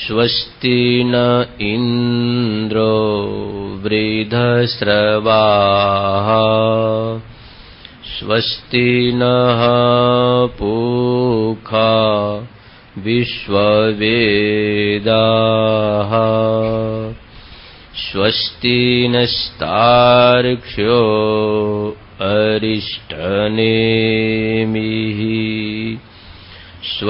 स्वस्ति न इन्द्रो वृद्धस्रवाः स्वस्ति नः पूषा विश्ववेदाः स्वस्ति नस्तार्क्ष्यो अरिष्टनेमिः